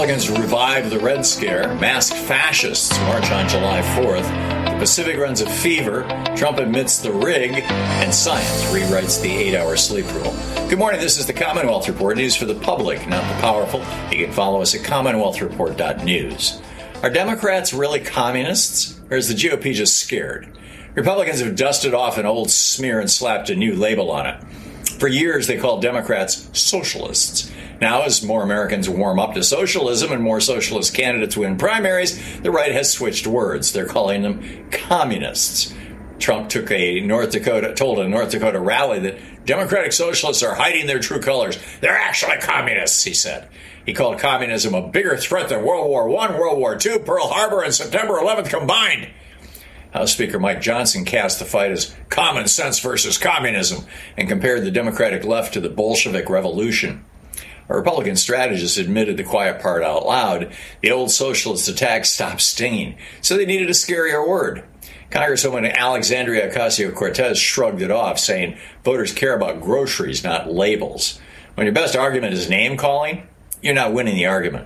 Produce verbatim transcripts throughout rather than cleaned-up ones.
Republicans revive the Red Scare. Masked fascists march on July fourth. The Pacific runs a fever. Trump admits the rig. And science rewrites the eight-hour sleep rule. Good morning. This is the Commonwealth Report. News for the public, not the powerful. You can follow us at commonwealth report dot news. Are Democrats really communists? Or is the G O P just scared? Republicans have dusted off an old smear and slapped a new label on it. For years, they called Democrats socialists. Now, as more Americans warm up to socialism and more socialist candidates win primaries, the right has switched words. They're calling them communists. Trump took a North Dakota, told a North Dakota rally that Democratic socialists are hiding their true colors. They're actually communists, he said. He called communism a bigger threat than World War One, World War Two, Pearl Harbor, and September eleventh combined. House Speaker Mike Johnson cast the fight as common sense versus communism and compared the Democratic left to the Bolshevik Revolution. A Republican strategist admitted the quiet part out loud. The old socialist attack stopped stinging, so they needed a scarier word. Congresswoman Alexandria Ocasio-Cortez shrugged it off, saying voters care about groceries, not labels. When your best argument is name-calling, you're not winning the argument.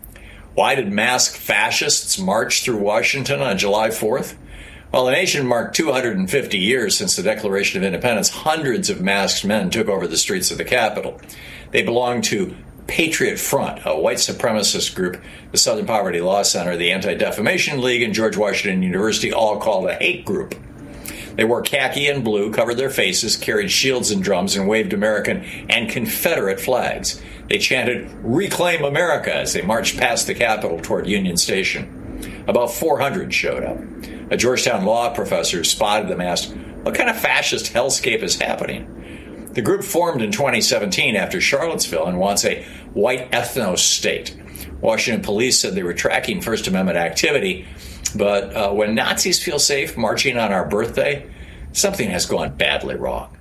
Why did masked fascists march through Washington on July fourth? While the nation marked two hundred fifty years since the Declaration of Independence, hundreds of masked men took over the streets of the Capitol. They belonged to Patriot Front, a white supremacist group, the Southern Poverty Law Center, the Anti-Defamation League, and George Washington University, all called a hate group. They wore khaki and blue, covered their faces, carried shields and drums, and waved American and Confederate flags. They chanted, "Reclaim America," as they marched past the Capitol toward Union Station. About four hundred showed up. A Georgetown law professor spotted them and asked, "What kind of fascist hellscape is happening?" The group formed in twenty seventeen after Charlottesville and wants a white ethno state. Washington police said they were tracking First Amendment activity, but uh, when Nazis feel safe marching on our birthday, something has gone badly wrong.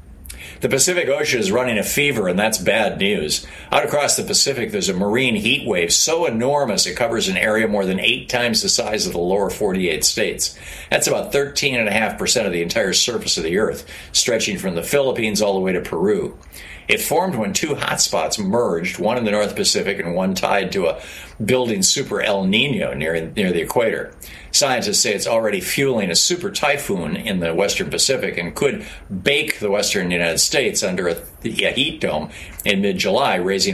The Pacific Ocean is running a fever, and that's bad news. Out across the Pacific, there's a marine heat wave so enormous it covers an area more than eight times the size of the lower forty-eight states. That's about thirteen point five percent of the entire surface of the Earth, stretching from the Philippines all the way to Peru. It formed when two hotspots merged, one in the North Pacific and one tied to a building super El Nino near, near the equator. Scientists say it's already fueling a super typhoon in the Western Pacific and could bake the western United States under a, a heat dome in mid-July, raising